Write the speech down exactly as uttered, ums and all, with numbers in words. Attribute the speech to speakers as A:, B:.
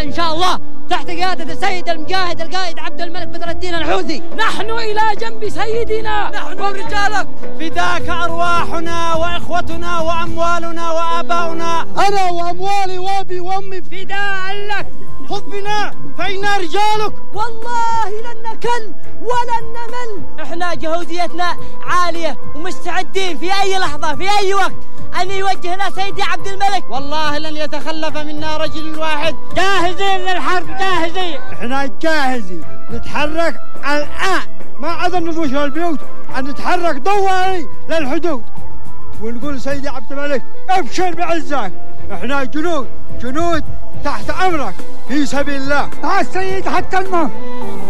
A: إن شاء الله تحت قيادة السيد المجاهد القائد عبد الملك بدر الدين الحوثي.
B: نحن إلى جنب سيدنا،
C: نحن رجالك، فداك أرواحنا وإخوتنا وأموالنا وآباؤنا.
D: أنا وأموالي وأبي وأمي
C: فداء لك، خذ بنا فإنا رجالك.
B: والله لن نكل ولن نمل.
A: احنا جهوزيتنا عالية ومستعدين في أي لحظة في أي وقت أن يوجهنا سيدي عبد الملك.
C: والله لن يتخلف منا رجل واحد.
A: جاهزين للحرب، جاهزين.
D: احنا جاهزين نتحرك الآن، ما عاد نضوش البيوت، أن نتحرك دواري للحدود ونقول سيدي عبد الملك ابشر بعزك، احنا جنود جنود تحت أمرك في سبيل الله.
E: السيد حتى الموت.